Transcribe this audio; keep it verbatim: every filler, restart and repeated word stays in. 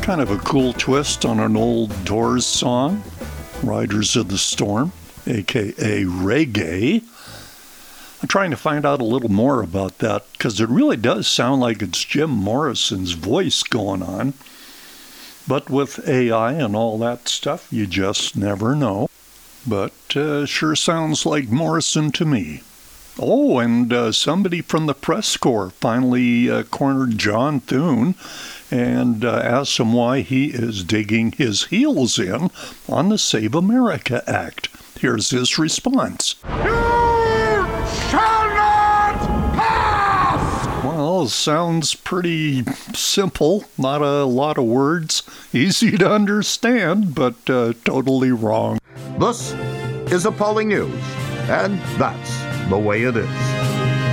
Kind of a cool twist on an old Doors song, Riders of the Storm, aka reggae. I'm trying to find out a little more about that because it really does sound like it's Jim Morrison's voice going on. But with A I and all that stuff, you just never know. But uh, sure sounds like Morrison to me. Oh, and uh, somebody from the press corps finally uh, cornered John Thune and uh, asked him why he is digging his heels in on the Save America Act. Here's his response. Shall not pass! Well, sounds pretty simple. Not a lot of words. Easy to understand, but uh, totally wrong. This is Appalling News, and that's the way it is.